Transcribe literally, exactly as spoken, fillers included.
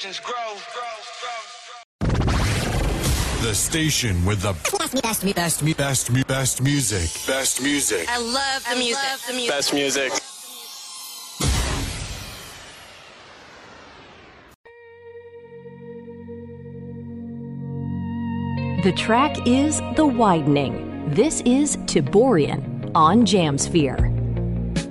legends grow. The station with the best, best, best, best, best music. Best music. I love the music. Love the music. Best music. The track is The Widening. This is Tiborian on Jamsphere.